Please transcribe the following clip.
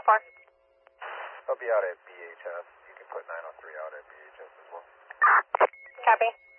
far? I'll be out at BHS. You can put 903 out at BHS as well. Copy.